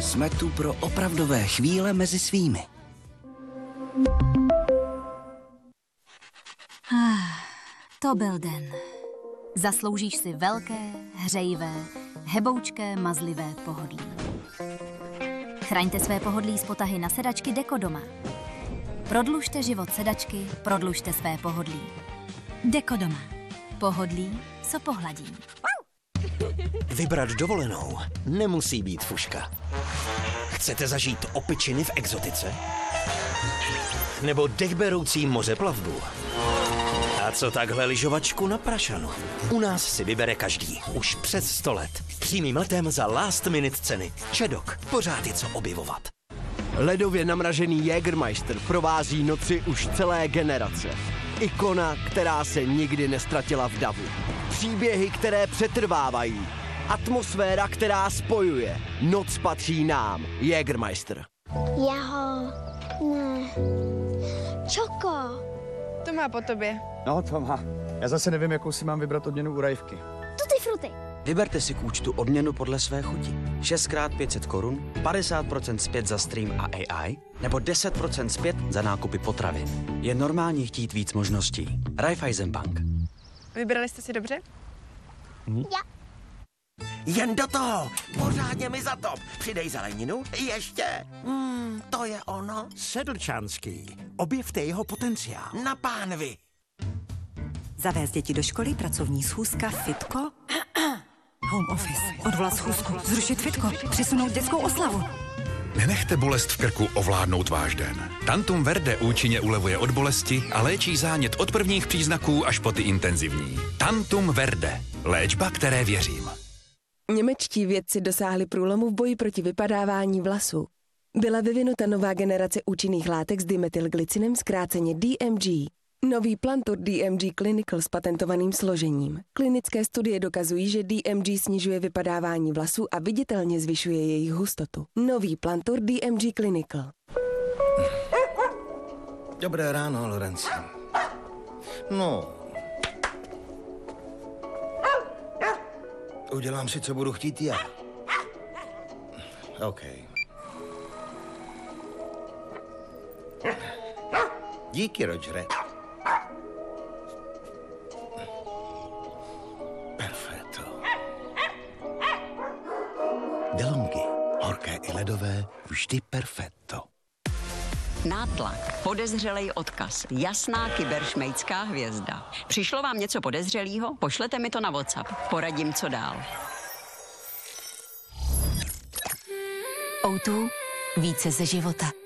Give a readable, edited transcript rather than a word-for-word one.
Jsme tu pro opravdové chvíle mezi svými. To byl den. Zasloužíš si velké, hřejivé, heboučké, mazlivé pohodlí. Chraňte své pohodlí z potahy na sedačky Dekodoma. Prodlužte život sedačky, prodlužte své pohodlí. Dekodoma. Pohodlí, co pohladí. Vybrat dovolenou nemusí být fuška. Chcete zažít opičiny v exotice? Nebo dechberoucí mořeplavbu? A co takhle lyžovačku na Prašanu? U nás si vybere každý. Už přes 100 let. Přímým letem za last minute ceny. Čedok. Pořád je co objevovat. Ledově namražený Jägermeister provází noci už celé generace. Ikona, která se nikdy nestratila v davu. Příběhy, které přetrvávají. Atmosféra, která spojuje. Noc patří nám. Jägermeister. Čoko. To má po tobě. No, to má. Já zase nevím, jakou si mám vybrat odměnu u Rajvky. Tutti frutti. Vyberte si k účtu odměnu podle své chuti. 6x 500 korun, 50% zpět za stream a AI, nebo 10% zpět za nákupy potravin. Je normální chtít víc možností. Raiffeisenbank. Vybrali jste si dobře? Já. Jen do toho! Pořádně mi zatop! Přidej zeleninu, ještě! To je ono. Sedlčanský. Objevte jeho potenciál. Na pánvi! Zavést děti do školy, pracovní schůzka, fitko. Home office. Odvolat schůzku, zrušit fitko, přesunout dětskou oslavu. Nenechte bolest v krku ovládnout váš den. Tantum Verde účinně ulevuje od bolesti a léčí zánět od prvních příznaků až po ty intenzivní. Tantum Verde. Léčba, které věřím. Němečtí vědci dosáhli průlomu v boji proti vypadávání vlasů. Byla vyvinuta nová generace účinných látek s dimetylglycinem, zkráceně DMG. Nový Plantur DMG Clinical s patentovaným složením. Klinické studie dokazují, že DMG snižuje vypadávání vlasů a viditelně zvyšuje jejich hustotu. Nový Plantur DMG Clinical. Dobré ráno, Lorenzi. No. Udělám si, co budu chtít já. OK. Díky, Rogere. Perfetto. DeLonghi. Horké i ledové, vždy perfetto. Nátlak, podezřelej odkaz, jasná kyberšmejdská hvězda. Přišlo vám něco podezřelého? Pošlete mi to na WhatsApp. Poradím, co dál. O2. Více ze života.